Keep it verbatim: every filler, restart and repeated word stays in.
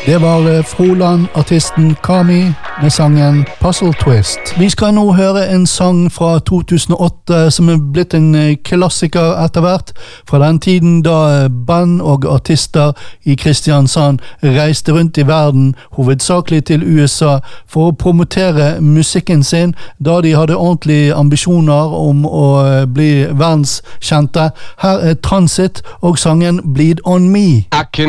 Det var Froland-artisten Kami med sangen Puzzle Twist. Vi skal nå høre en sang fra to tusen og åtte som er blitt en klassiker etter hvert, fra den tiden da band og artister i Kristiansand reiste rundt i verden, hovedsakelig til U S A, for å promotere musikken sin, da de hadde ordentlige ambisjoner om å bli verdenskjente. Her er Transit og sangen Bleed On Me.